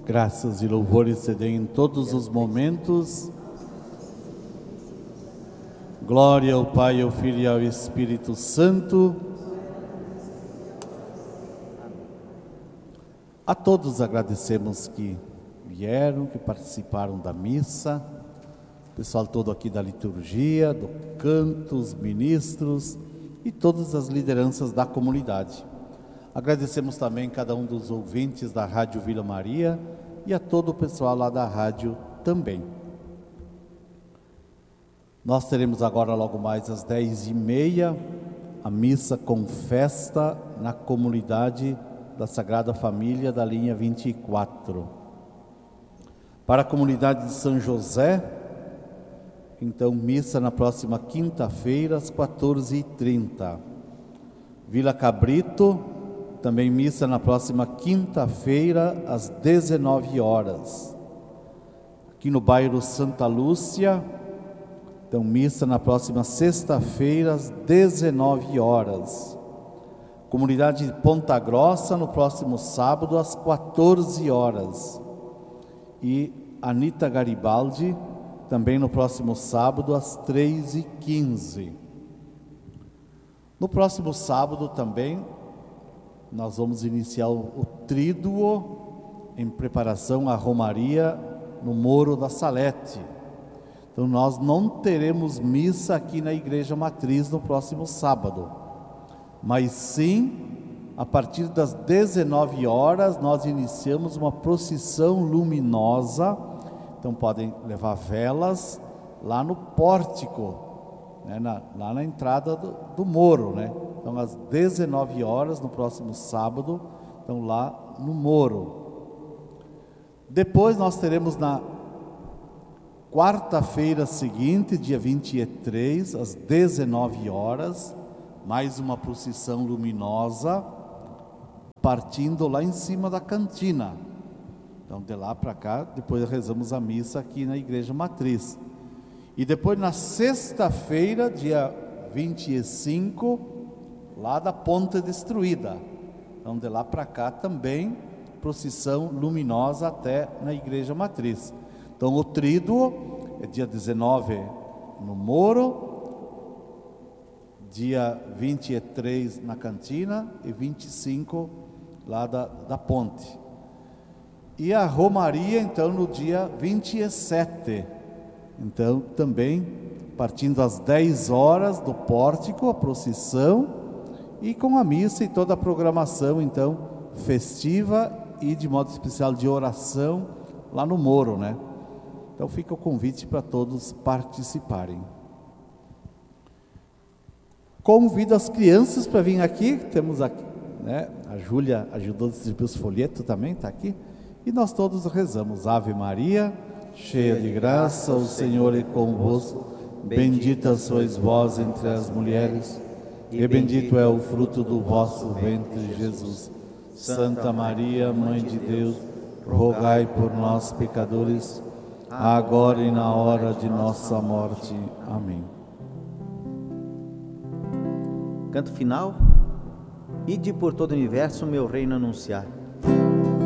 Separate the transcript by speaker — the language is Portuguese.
Speaker 1: Graças e louvores se dêem em todos os momentos. Glória ao Pai, ao Filho e ao Espírito Santo. A todos agradecemos que vieram, que participaram da missa, o pessoal todo aqui da liturgia, do canto, os ministros e todas as lideranças da comunidade. Agradecemos também cada um dos ouvintes da Rádio Vila Maria e a todo o pessoal lá da rádio também. Nós teremos agora logo mais às 10h30 a missa com festa na comunidade da Sagrada Família da linha 24. Para a comunidade de São José, então missa na próxima quinta-feira às 14h30. Vila Cabrito, também missa na próxima quinta-feira às 19h. Aqui no bairro Santa Lúcia, então missa na próxima sexta-feira às 19h. Comunidade de Ponta Grossa no próximo sábado às 14h. E Anita Garibaldi também no próximo sábado às 3h15. No próximo sábado também nós vamos iniciar o tríduo em preparação à Romaria no Moro da Salete. Então nós não teremos missa aqui na Igreja Matriz no próximo sábado, mas sim, a partir das 19h nós iniciamos uma procissão luminosa. Então podem levar velas lá no pórtico, né, lá na entrada do Moro, né? Então às 19h no próximo sábado, então lá no Moro. Depois nós teremos na quarta-feira seguinte, dia 23, às 19h, mais uma procissão luminosa, partindo lá em cima da cantina. Então de lá para cá, depois rezamos a missa aqui na Igreja Matriz. E depois na sexta-feira, dia 25, lá da Ponte Destruída. Então de lá para cá também, procissão luminosa até na Igreja Matriz. Então o tríduo é dia 19 no Moro, dia 23 na cantina e 25 lá da ponte. E a Romaria então no dia 27, então também partindo às 10h do pórtico, a procissão, e com a missa e toda a programação então festiva e de modo especial de oração lá no Moro, né? Então fica o convite para todos participarem. Convido as crianças para vir aqui, temos aqui, né? A Júlia ajudou a distribuir os folhetos também, está aqui. E nós todos rezamos, Ave Maria, cheia de graça, o Senhor é convosco, bendita sois vós entre as mulheres, e bendito é o fruto do vosso ventre, Jesus. Santa Maria, Mãe de Deus, rogai por nós, pecadores, agora e na hora de nossa morte. Amém.
Speaker 2: Canto final. Ide por todo o universo meu reino anunciar.